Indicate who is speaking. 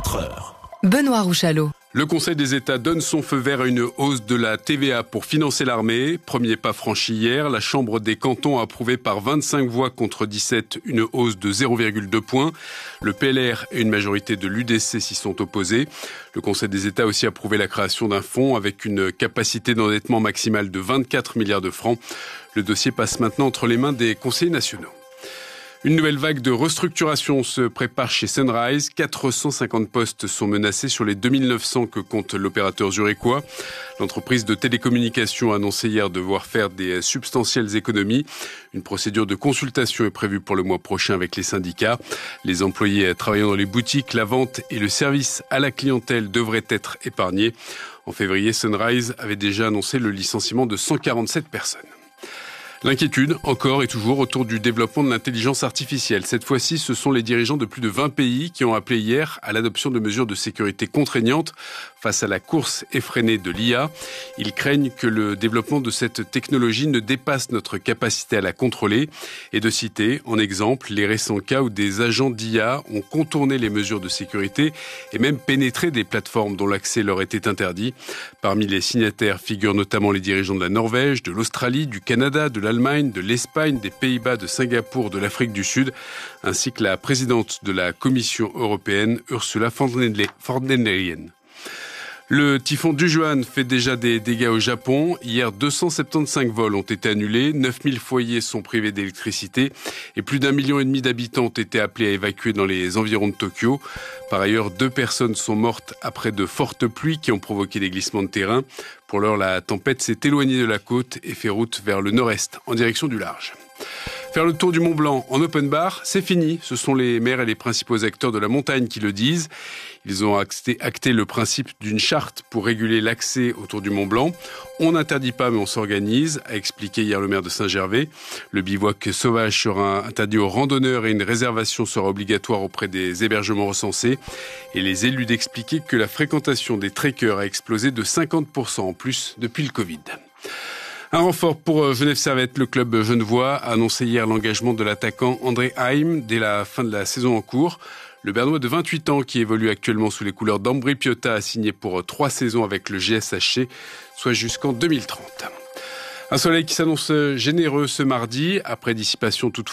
Speaker 1: 4h.
Speaker 2: Benoît Rouchalot.
Speaker 3: Le Conseil des États donne son feu vert à une hausse de la TVA pour financer l'armée. Premier pas franchi hier, la Chambre des cantons a approuvé par 25 voix contre 17 une hausse de 0,2 points. Le PLR et une majorité de l'UDC s'y sont opposés. Le Conseil des États a aussi approuvé la création d'un fonds avec une capacité d'endettement maximale de 24 milliards de francs. Le dossier passe maintenant entre les mains des conseillers nationaux. Une nouvelle vague de restructuration se prépare chez Sunrise. 450 postes sont menacés sur les 2900 que compte l'opérateur zurichois. L'entreprise de télécommunications a annoncé hier devoir faire des substantielles économies. Une procédure de consultation est prévue pour le mois prochain avec les syndicats. Les employés travaillant dans les boutiques, la vente et le service à la clientèle devraient être épargnés. En février, Sunrise avait déjà annoncé le licenciement de 147 personnes. L'inquiétude, encore et toujours, autour du développement de l'intelligence artificielle. Cette fois-ci, ce sont les dirigeants de plus de 20 pays qui ont appelé hier à l'adoption de mesures de sécurité contraignantes face à la course effrénée de l'IA. Ils craignent que le développement de cette technologie ne dépasse notre capacité à la contrôler. Et de citer, en exemple, les récents cas où des agents d'IA ont contourné les mesures de sécurité et même pénétré des plateformes dont l'accès leur était interdit. Parmi les signataires figurent notamment les dirigeants de la Norvège, de l'Australie, du Canada, de l'Allemagne, de l'Espagne, des Pays-Bas, de Singapour, de l'Afrique du Sud, ainsi que la présidente de la Commission européenne, Ursula von der Leyen. Le typhon Dujuan fait déjà des dégâts au Japon. Hier, 275 vols ont été annulés, 9000 foyers sont privés d'électricité et plus d'1,5 million d'habitants ont été appelés à évacuer dans les environs de Tokyo. Par ailleurs, 2 personnes sont mortes après de fortes pluies qui ont provoqué des glissements de terrain. Pour l'heure, la tempête s'est éloignée de la côte et fait route vers le nord-est, en direction du large. Faire le tour du Mont Blanc en open bar, c'est fini. Ce sont les maires et les principaux acteurs de la montagne qui le disent. Ils ont acté le principe d'une charte pour réguler l'accès autour du Mont Blanc. On n'interdit pas, mais on s'organise, a expliqué hier le maire de Saint-Gervais. Le bivouac sauvage sera interdit aux randonneurs et une réservation sera obligatoire auprès des hébergements recensés. Et les élus d'expliquer que la fréquentation des trekkers a explosé de 50% en plus depuis le Covid. Un renfort pour Genève Servette. Le club genevois a annoncé hier l'engagement de l'attaquant André Haim dès la fin de la saison en cours. Le Bernois de 28 ans qui évolue actuellement sous les couleurs d'Ambri Piotta a signé pour 3 saisons avec le GSHC, soit jusqu'en 2030. Un soleil qui s'annonce généreux ce mardi, après dissipation toutefois